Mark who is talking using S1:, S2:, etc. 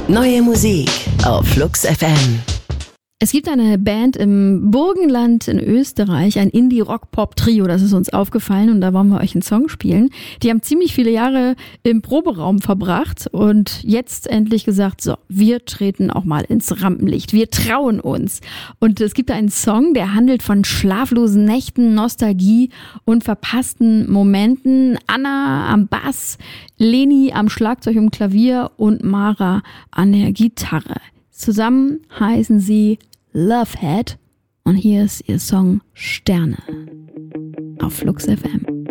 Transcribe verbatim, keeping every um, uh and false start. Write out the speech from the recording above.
S1: Neue Musik auf Flux F M.
S2: Es gibt eine Band im Burgenland in Österreich, ein Indie-Rock-Pop-Trio, das ist uns aufgefallen und da wollen wir euch einen Song spielen. Die haben ziemlich viele Jahre im Proberaum verbracht und jetzt endlich gesagt, so, wir treten auch mal ins Rampenlicht, wir trauen uns. Und es gibt einen Song, der handelt von schlaflosen Nächten, Nostalgie und verpassten Momenten. Anna am Bass, Leni am Schlagzeug und Klavier und Mara an der Gitarre. Zusammen heißen sie Lovehead und hier ist ihr Song Sterne auf Flux F M.